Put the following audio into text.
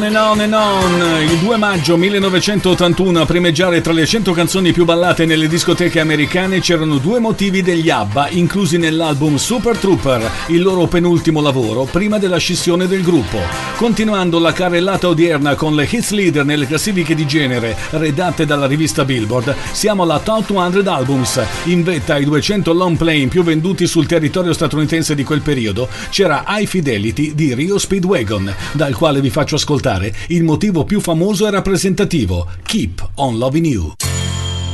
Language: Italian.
Il 2 maggio 1981 a primeggiare tra le 100 canzoni più ballate nelle discoteche americane c'erano due motivi degli ABBA inclusi nell'album Super Trooper, il loro penultimo lavoro prima della scissione del gruppo. Continuando la carrellata odierna con le hits leader nelle classifiche di genere redatte dalla rivista Billboard, siamo alla Top 200 Albums. In vetta ai 200 long play più venduti sul territorio statunitense di quel periodo c'era High Fidelity di Rio Speedwagon, dal quale vi faccio ascoltare il motivo più famoso e rappresentativo, Keep on Loving You.